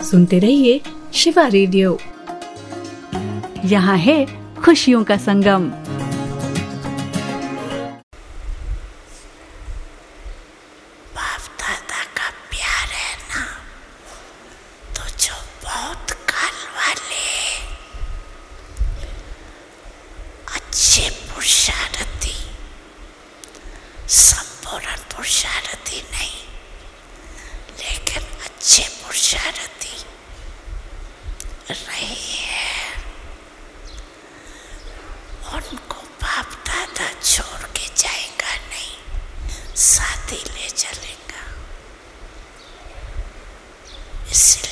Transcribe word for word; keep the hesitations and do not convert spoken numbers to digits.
सुनते रहिए शिवा रेडियो। यहाँ है खुशियों का संगम। बाप दादा का प्यार है ना, तो जो बहुत काल वाले अच्छे पुरुषार्थी, संपूर्ण पुरुषार्थी नहीं लेकिन अच्छे पुरुषार्थी रहे हैं, उनको बाप दादा छोड़ के जाएगा नहीं, साथ ही ले चलेगा। इसलिए